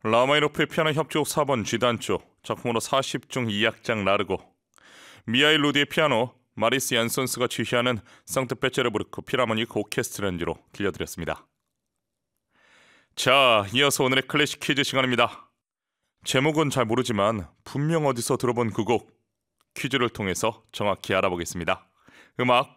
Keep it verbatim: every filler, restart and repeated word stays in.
라마니노프의 피아노 협주곡 사 번 G단조, 작품으로 사십 중 이 악장 라르고, 미하일 루디의 피아노, 마리스 얀손스가 지휘하는 상트페테르부르크 필하모닉 오케스트라 연주로 들려드렸습니다. 자, 이어서 오늘의 클래식 퀴즈 시간입니다. 제목은 잘 모르지만 분명 어디서 들어본 그 곡, 퀴즈를 통해서 정확히 알아보겠습니다. 음악